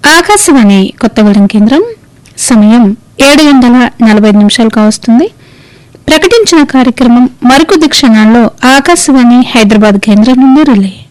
ఆకాశవాణి కొత్తగూడెం కేంద్రం సమయం 7:45 కావస్తుంది. ప్రకటించిన కార్యక్రమం మరికొద్ది క్షణాల్లో ఆకాశవాణి హైదరాబాద్ కేంద్రం నుండి రిలే.